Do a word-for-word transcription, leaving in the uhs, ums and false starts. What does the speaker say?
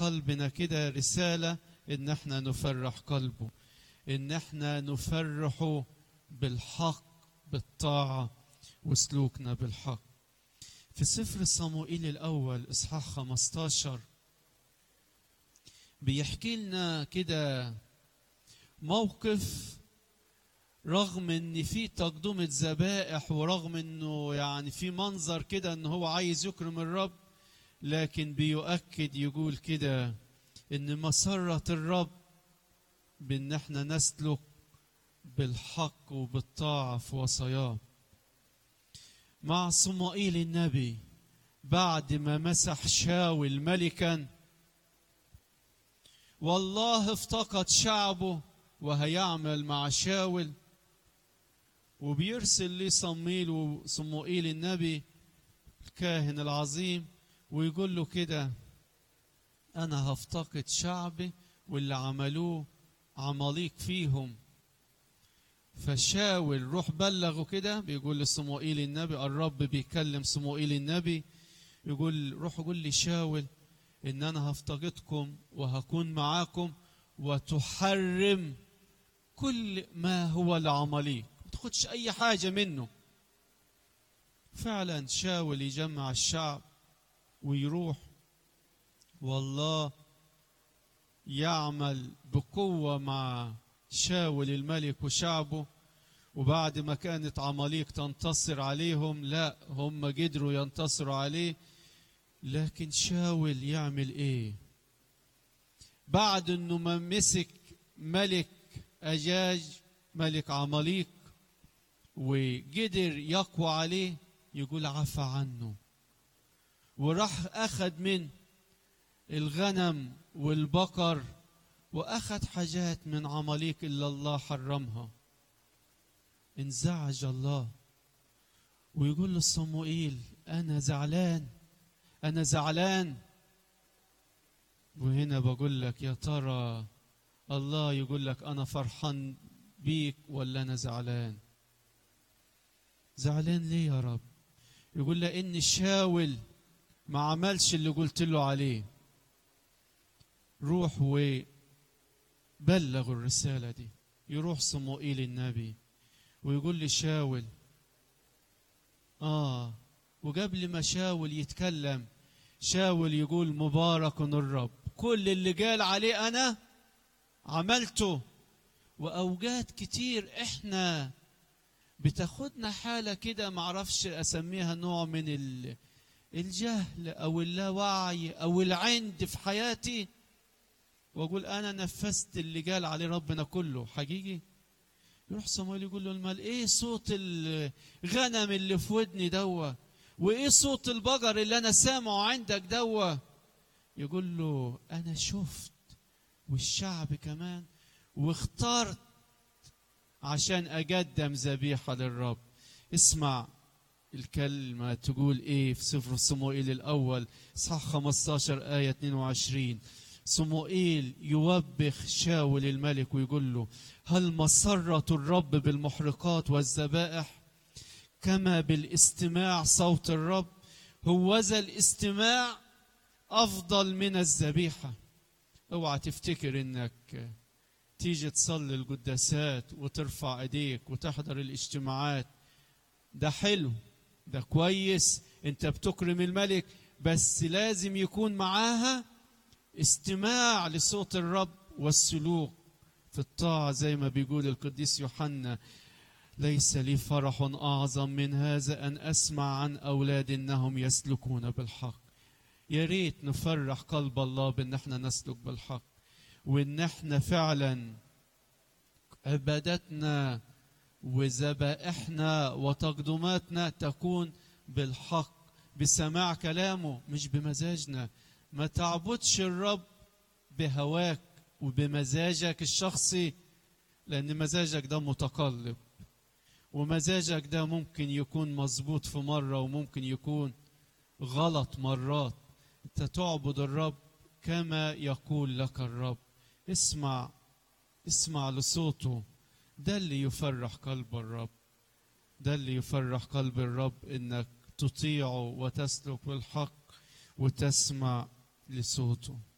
قلبنا كده رسالة ان احنا نفرح قلبه، ان احنا نفرحه بالحق بالطاعة وسلوكنا بالحق. في سفر صموئيل الأول إصحاح خمستاشر بيحكي لنا كده موقف، رغم ان في تقدمة ذبائح ورغم انه يعني في منظر كده ان هو عايز يكرم الرب، لكن بيؤكد يقول كده ان مسرة الرب بان احنا نسلك بالحق وبالطاعة في وصاياه. مع صموئيل النبي بعد ما مسح شاول ملكا، والله افتقد شعبه وهيعمل مع شاول، وبيرسل لي صموئيل وصموئيل النبي الكاهن العظيم ويقول له كده انا هفتقد شعبي واللي عملوه عماليق فيهم. فشاول روح بلغه كده، بيقول لصموئيل النبي، الرب بيكلم صموئيل النبي يقول روح قول لي شاول ان انا هفتقدكم وهكون معاكم وتحرم كل ما هو لعماليق، ما تاخدش اي حاجه منه. فعلا شاول يجمع الشعب ويروح، والله يعمل بقوه مع شاول الملك وشعبه. وبعد ما كانت عماليق تنتصر عليهم، لا هم قدروا ينتصروا عليه. لكن شاول يعمل ايه بعد انه ما مسك ملك اجاج ملك عماليق وقدر يقوى عليه؟ يقول عفى عنه وراح اخذ من الغنم والبقر واخذ حاجات من عماليق الا الله حرمها. انزعج الله ويقول لصموئيل انا زعلان انا زعلان. وهنا بقول لك يا ترى الله يقول لك انا فرحان بيك ولا انا زعلان؟ زعلان ليه يا رب؟ يقول لان شاول ما عملش اللي قلت له عليه. روح وبلغ الرسالة دي. يروح صموئيل النبي ويقول لي شاول آه وقبل ما شاول يتكلم شاول يقول مبارك الرب، كل اللي قال عليه أنا عملته. وأوقات كتير إحنا بتاخدنا حالة كده معرفش أسميها نوع من الجهل أو اللاوعي أو العند في حياتي، وأقول أنا نفذت اللي قال عليه ربنا كله حقيقي. يروح صموئيل يقول له المال ايه صوت الغنم اللي في ودني دوا، وايه صوت البقر اللي انا سامعه عندك دوا؟ يقول له انا شفت والشعب كمان واخترت عشان اقدم ذبيحه للرب. اسمع الكلمه تقول ايه في سفر صموئيل الاول اصحاح خمستاشر ايه اتنين وعشرين. صموئيل يوبخ شاول الملك ويقول له هل مسرة الرب بالمحرقات والذبائح كما بالاستماع صوت الرب؟ هوذا الاستماع أفضل من الذبيحة. اوعى تفتكر انك تيجي تصلي القداسات وترفع ايديك وتحضر الاجتماعات، ده حلو ده كويس انت بتكرم الملك، بس لازم يكون معاها استماع لصوت الرب والسلوك في الطاعة. زي ما بيقول القديس يوحنا ليس لي فرح أعظم من هذا أن أسمع عن أولاد إنهم يسلكون بالحق. يا ريت نفرح قلب الله بأن احنا نسلك بالحق، وأن احنا فعلا عبادتنا وذبائحنا وتقدماتنا تكون بالحق بسماع كلامه مش بمزاجنا. ما تعبدش الرب بهواك وبمزاجك الشخصي، لأن مزاجك ده متقلب، ومزاجك ده ممكن يكون مظبوط في مرة وممكن يكون غلط مرات. أنت تعبد الرب كما يقول لك الرب. اسمع اسمع لصوته، ده اللي يفرح قلب الرب، ده اللي يفرح قلب الرب إنك تطيعه وتسلك بالحق وتسمع لصوته.